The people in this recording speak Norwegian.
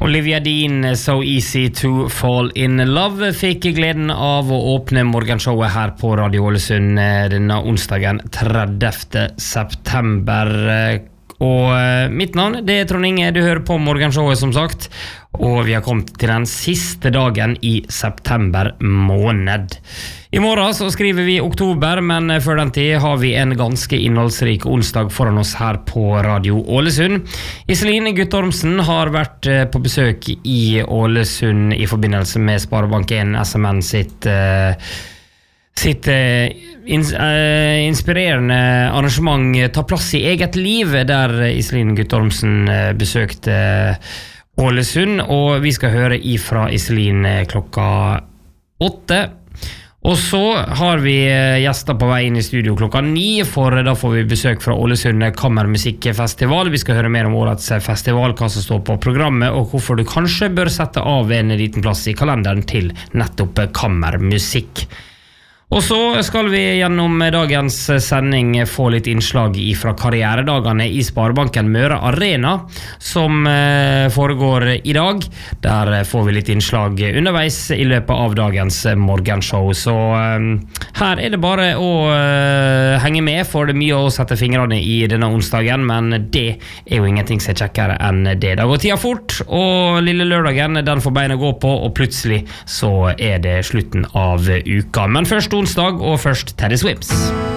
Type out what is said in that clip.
Olivia Dean, So Easy to Fall in Love, fikk gleden av å åpne morgenshowet her på Radio Ålesund denne onsdagen 30. september. Og mitt navn, det Trond Inge, du hører på morgenshowet som sagt, og vi har kommet til den siste dagen i september måned. I morgen så skriver vi oktober, men før den tid har vi en ganske innholdsrik onsdag foran oss her på Radio Ålesund. Iselin Guttormsen har vært på besøk i Ålesund i forbindelse med Sparebank 1 SMN sitt inspirerende arrangement Ta plass i eget liv, der Iselin Guttormsen besøkte Ålesund, og vi skal høre ifra Iselin klokka 8. Og så har vi gjester på vei inn i studio klokka 9, for da får vi besøk fra Ålesund Kammermusikkfestival. Vi skal høre mer om årets festival, hva som står på programmet, og hvorfor du kanskje bør sette av en liten plass i kalenderen til nettopp kammermusikk. Og så skal vi gjennom dagens sending få litt innslag fra karrieredagene i Sparebanken Møre Arena, som foregår i dag. Der får vi litt innslag underveis i løpet av dagens morgenshow. Så her det bare å henge med, for det mye å sette fingrene i denne onsdagen, men det jo ingenting som kjekkere enn det. Da går tida fort, og lille lørdagen, den får beina gå på, og plutselig så det slutten av uka. Men først onsdag, og først Teddy Swims.